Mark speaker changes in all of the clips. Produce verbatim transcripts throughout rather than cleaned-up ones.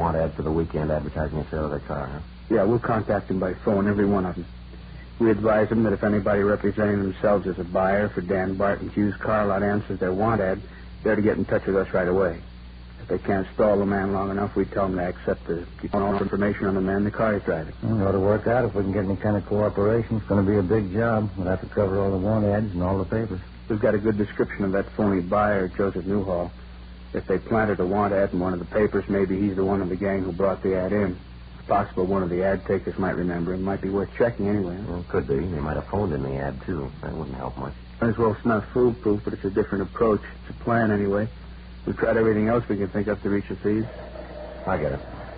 Speaker 1: want ad for the weekend advertising the sale of their car, huh?
Speaker 2: Yeah, we'll contact them by phone, every one of them. We advise them that if anybody representing themselves as a buyer for Dan Barton's used car lot answers their want ad, they're to get in touch with us right away. If they can't stall the man long enough, we tell them to accept the keep all information on the man the car is driving.
Speaker 3: Well, it ought to work out if we can get any kind of cooperation. It's going to be a big job. We'll have to cover all the want ads and all the papers.
Speaker 2: We've got a good description of that phony buyer, Joseph Newhall. If they planted a want ad in one of the papers, maybe he's the one in the gang who brought the ad in. It's possible one of the ad takers might remember him. Might be worth checking anyway.
Speaker 1: Well, could be. They might have phoned in the ad, too. That wouldn't help much.
Speaker 2: Might as well smell foolproof, but it's a different approach. It's a plan anyway. We've tried everything else we can think of to reach the thieves.
Speaker 1: I get it.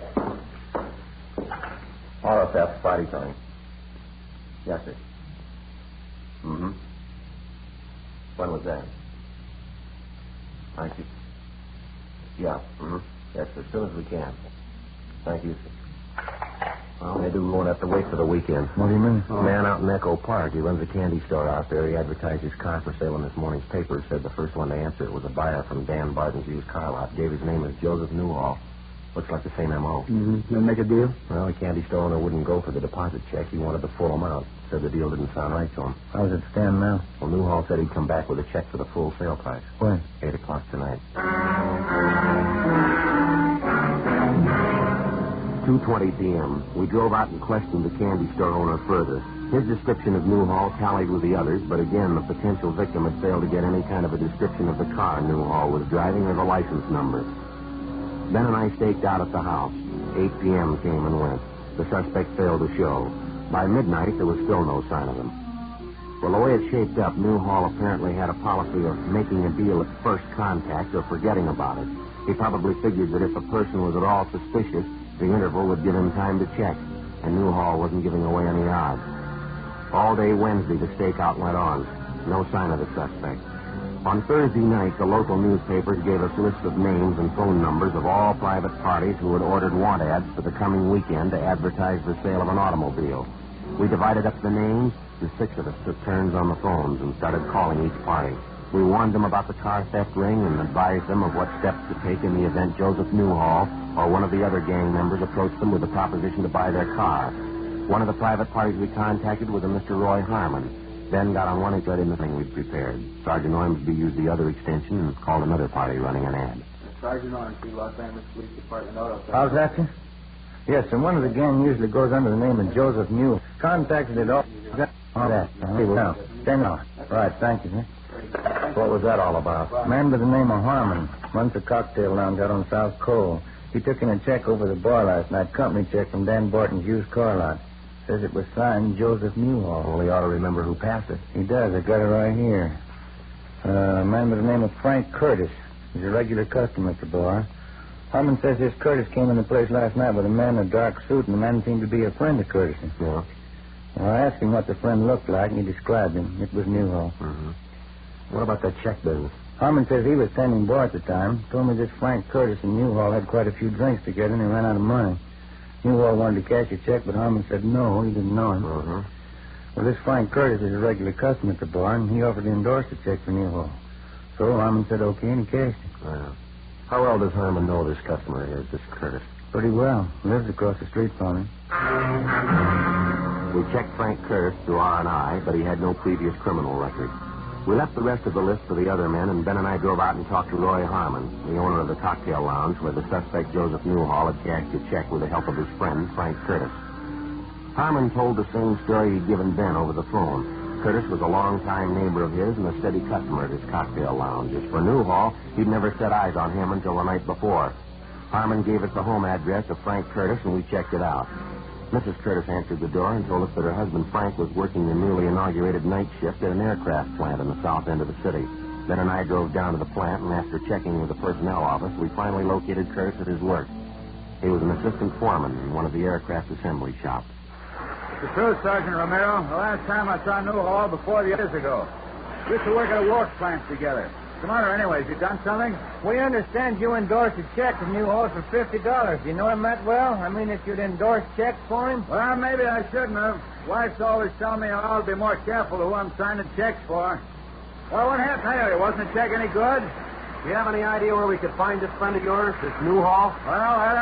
Speaker 1: R F F, Friday time. Yes, sir. Mm-hmm. When was that? Thank you. Yeah, mm-hmm. Yes, as soon as we can. Thank you, sir. Well, maybe we won't have to wait for the weekend.
Speaker 3: What do you mean?
Speaker 1: A man out in Echo Park. He runs a candy store out there. He advertised his car for sale in this morning's paper. Said the first one to answer it was a buyer from Dan Barton's used car lot. Gave his name as Joseph Newhall. Looks like the same M O.
Speaker 2: Mm-hmm. They'll make a deal?
Speaker 1: Well, the candy store owner wouldn't go for the deposit check. He wanted the full amount. Said the deal didn't sound right to him.
Speaker 3: How does it stand now?
Speaker 1: Well, Newhall said he'd come back with a check for the full sale price.
Speaker 3: When?
Speaker 1: Eight o'clock tonight. two twenty p.m. We drove out and questioned the candy store owner further. His description of Newhall tallied with the others, but again, the potential victim had failed to get any kind of a description of the car Newhall was driving or the license number. Ben and I staked out at the house. eight p.m. came and went. The suspect failed to show. By midnight, there was still no sign of him. Well, the way it shaped up, Newhall apparently had a policy of making a deal at first contact or forgetting about it. He probably figured that if a person was at all suspicious, the interval would give him time to check, and Newhall wasn't giving away any odds. All day Wednesday, the stakeout went on. No sign of the suspect. On Thursday night, the local newspapers gave us lists of names and phone numbers of all private parties who had ordered want ads for the coming weekend to advertise the sale of an automobile. We divided up the names. The six of us took turns on the phones and started calling each party. We warned them about the car theft ring and advised them of what steps to take in the event Joseph Newhall or one of the other gang members approached them with a proposition to buy their car. One of the private parties we contacted was a Mister Roy Harmon. Ben got on one and read in the thing we'd prepared. Sergeant Ormsby used the other extension and called another party running an ad.
Speaker 2: Sergeant Ormsby, Los Angeles Police Department Auto.
Speaker 3: How's that, sir? Yes, and one of the gang usually goes under the name of Joseph Newhall. Contacted it all. All that. Uh-huh. Now, stand on. Right, thank you, sir.
Speaker 1: What was that all about?
Speaker 3: Man by the name of Harmon runs a cocktail lounge out on South Cole. He took in a check over the bar last night, company check from Dan Barton's used car lot. Says it was signed Joseph Newhall.
Speaker 1: Well, he ought to remember who passed it.
Speaker 3: He does. I got it right here. Uh, a man by the name of Frank Curtis. He's a regular customer at the bar. Harmon says this Curtis came in the place last night with a man in a dark suit, and the man seemed to be a friend of Curtis's.
Speaker 1: Yeah.
Speaker 3: Well, I asked him what the friend looked like, and he described him. It was Newhall.
Speaker 1: Mm-hmm. What about that check business?
Speaker 3: Harmon says he was standing bar at the time. Told me this Frank Curtis and Newhall had quite a few drinks together, and he ran out of money. Newhall wanted to cash a check, but Harmon said no, he didn't know him.
Speaker 1: Mm-hmm.
Speaker 3: Well, this Frank Curtis is a regular customer at the bar, and he offered to endorse the check for Newhall. So Harmon said okay, and he cashed it.
Speaker 1: Yeah. How well does Harmon know this customer is, this Curtis?
Speaker 3: Pretty well. Lives across the street from him.
Speaker 1: We checked Frank Curtis through R and I, but he had no previous criminal record. We left the rest of the list for the other men, and Ben and I drove out and talked to Roy Harmon, the owner of the cocktail lounge where the suspect Joseph Newhall had cashed a check with the help of his friend, Frank Curtis. Harmon told the same story he'd given Ben over the phone. Curtis was a long-time neighbor of his and a steady customer at his cocktail lounge. As for Newhall, he'd never set eyes on him until the night before. Harmon gave us the home address of Frank Curtis, and we checked it out. Missus Curtis answered the door and told us that her husband Frank was working the newly inaugurated night shift at an aircraft plant in the south end of the city. Ben and I drove down to the plant, and after checking with the personnel office, we finally located Curtis at his work. He was an assistant foreman in one of the aircraft assembly shops.
Speaker 4: The truth, Sergeant Romero. The last time I saw Newhall before years ago. We used to work at a work plant together. What's the matter, anyways? You done something?
Speaker 3: We understand you endorsed a check to Newhall for fifty dollars. Do you know him that well? I mean, if you'd endorse checks for him?
Speaker 4: Well, maybe I shouldn't have. Wife's always telling me I'll be more careful who I'm signing checks for. Well, what happened anyway? Wasn't the check any good?
Speaker 1: Do you have any idea where we could find this friend of yours, this Newhall?
Speaker 4: Well, I